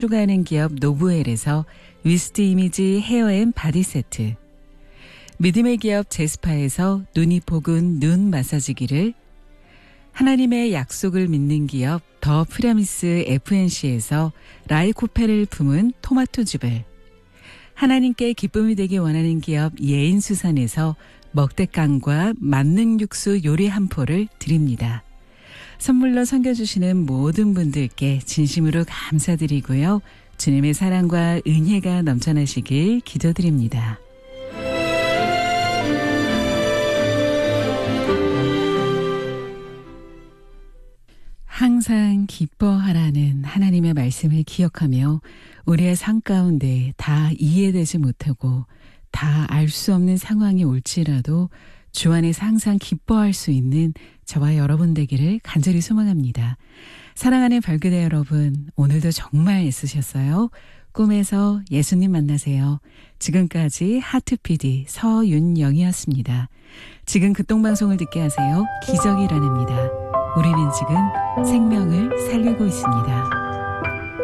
추가하는 기업 노브헬에서 위스트 이미지 헤어앤 바디 세트, 믿음의 기업 제스파에서 눈이 포근 눈 마사지기를, 하나님의 약속을 믿는 기업 더 프라미스 FNC에서 라이코페를 품은 토마토즙을, 하나님께 기쁨이 되기 원하는 기업 예인수산에서 먹대깡과 만능 육수 요리 한 포를 드립니다. 선물로 섬겨주시는 모든 분들께 진심으로 감사드리고요. 주님의 사랑과 은혜가 넘쳐나시길 기도드립니다. 항상 기뻐하라는 하나님의 말씀을 기억하며 우리의 삶 가운데 다 이해되지 못하고 다 알 수 없는 상황이 올지라도 주 안에서 항상 기뻐할 수 있는 저와 여러분 되기를 간절히 소망합니다. 사랑하는 발그대 여러분, 오늘도 정말 애쓰셨어요. 꿈에서 예수님 만나세요. 지금까지 하트 PD 서윤영이었습니다. 지금 극동방송을 듣게 하세요. 기적이라는입니다. 우리는 지금 생명을 살리고 있습니다.